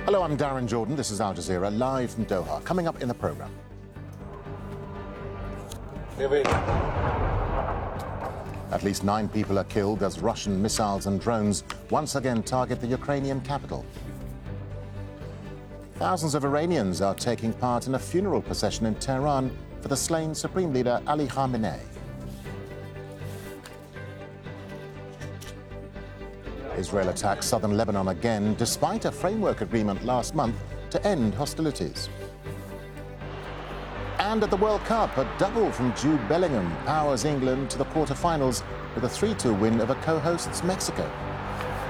Hello, I'm Darren Jordan. This is Al Jazeera, live from Doha. Coming up in the programme. At least 9 people are killed as Russian missiles and drones once again target the Ukrainian capital. Thousands of Iranians are taking part in a funeral procession in Tehran for the slain Supreme Leader Ali Khamenei. Israel attacks southern Lebanon again, despite a framework agreement last month to end hostilities. And at the World Cup, a double from Jude Bellingham powers England to the quarter-finals with a 3-2 win over co-hosts Mexico.